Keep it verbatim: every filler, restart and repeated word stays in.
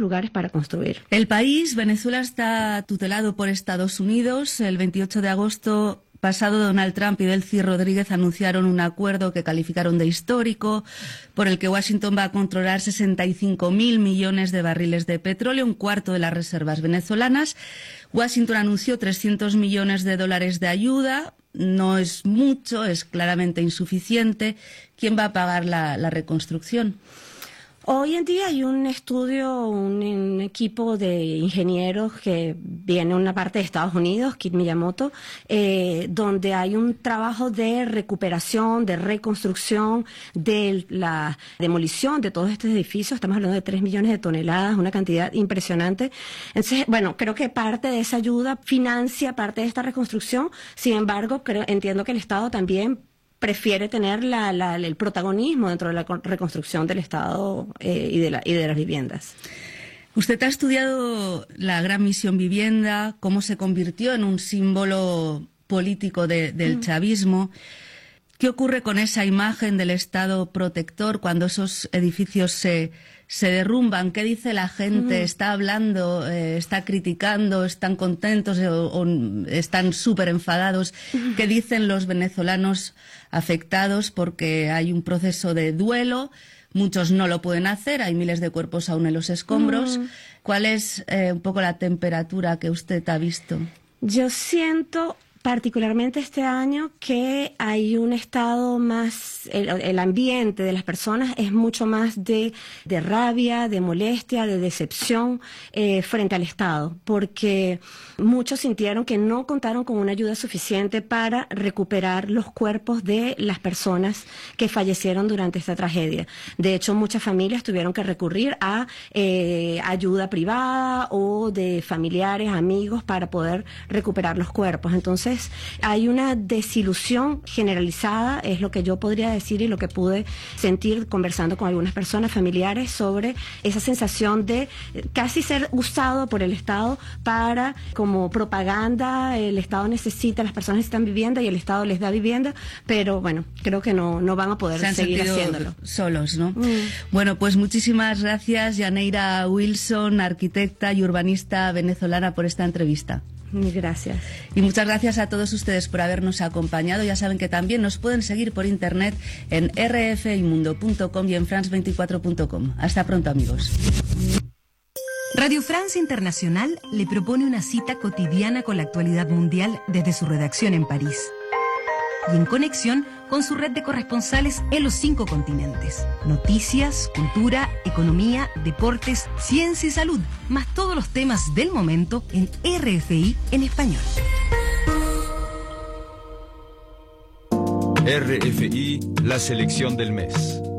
lugares para construir. El país, Venezuela, está tutelado por Estados Unidos. El veintiocho de agosto pasado, Donald Trump y Delcy Rodríguez anunciaron un acuerdo que calificaron de histórico, por el que Washington va a controlar sesenta y cinco mil millones de barriles de petróleo, un cuarto de las reservas venezolanas. Washington anunció trescientos millones de dólares de ayuda. No es mucho, es claramente insuficiente. ¿Quién va a pagar la, la reconstrucción? Hoy en día hay un estudio, un, un equipo de ingenieros que viene una parte de Estados Unidos, Kit Miyamoto, eh, donde hay un trabajo de recuperación, de reconstrucción, de la demolición de todos estos edificios. Estamos hablando de tres millones de toneladas, una cantidad impresionante. Entonces, bueno, creo que parte de esa ayuda financia parte de esta reconstrucción. Sin embargo, creo, entiendo que el Estado también prefiere tener la, la, el protagonismo dentro de la reconstrucción del Estado eh, y, de la, y de las viviendas. Usted ha estudiado la Gran Misión Vivienda, cómo se convirtió en un símbolo político de, del mm. chavismo. ¿Qué ocurre con esa imagen del Estado protector cuando esos edificios se, se derrumban? ¿Qué dice la gente? Mm. ¿Está hablando? Eh, ¿Está criticando? ¿Están contentos o, o están súper enfadados? Mm. ¿Qué dicen los venezolanos afectados? Porque hay un proceso de duelo. Muchos no lo pueden hacer. Hay miles de cuerpos aún en los escombros. Mm. ¿Cuál es eh, un poco la temperatura que usted ha visto? Yo siento particularmente este año que hay un estado más, el, el ambiente de las personas es mucho más de, de rabia, de molestia, de decepción eh, frente al Estado, porque muchos sintieron que no contaron con una ayuda suficiente para recuperar los cuerpos de las personas que fallecieron durante esta tragedia. De hecho, muchas familias tuvieron que recurrir a eh, ayuda privada o de familiares, amigos, para poder recuperar los cuerpos. Entonces, hay una desilusión generalizada, es lo que yo podría decir y lo que pude sentir conversando con algunas personas familiares sobre esa sensación de casi ser usado por el Estado para, como propaganda, el Estado necesita, las personas necesitan vivienda y el Estado les da vivienda, pero bueno, creo que no, no van a poder Se han seguir haciéndolo. Solos, ¿no? Mm. Bueno, pues muchísimas gracias, Yaneira Wilson, arquitecta y urbanista venezolana, por esta entrevista. Gracias. Y muchas gracias a todos ustedes por habernos acompañado. Ya saben que también nos pueden seguir por internet en r f i mundo punto com y en france veinticuatro punto com. Hasta pronto, amigos. Radio France Internacional le propone una cita cotidiana con la actualidad mundial desde su redacción en París y en conexión con su red de corresponsales en los cinco continentes. Noticias, cultura, economía, deportes, ciencia y salud, más todos los temas del momento en R F I en español. R F I, la selección del mes.